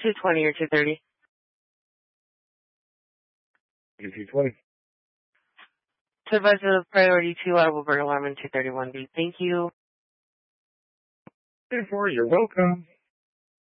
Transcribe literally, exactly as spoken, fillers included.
two twenty or two thirty? two twenty. To advise of priority two, I will bring alarm in two thirty-one B. Thank you. Therefore, you're welcome.